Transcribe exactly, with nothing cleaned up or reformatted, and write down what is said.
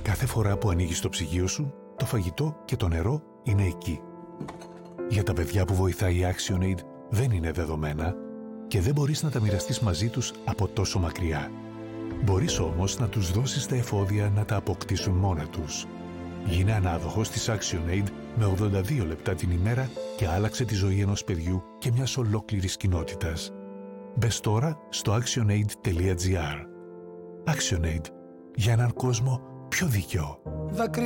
Κάθε φορά που ανοίγεις το ψυγείο σου, το φαγητό και το νερό είναι εκεί. Για τα παιδιά που βοηθάει η ActionAid δεν είναι δεδομένα και δεν μπορείς να τα μοιραστείς μαζί τους από τόσο μακριά. Μπορείς όμως να τους δώσεις τα εφόδια να τα αποκτήσουν μόνα τους. Γίνε ανάδοχος της ActionAid με ογδόντα δύο λεπτά την ημέρα και άλλαξε τη ζωή ενός παιδιού και μιας ολόκληρης κοινότητας. Μπες τώρα στο actionaid τελεία gr. ActionAid. Για έναν κόσμο πιο δίκαιο. Δάκρυ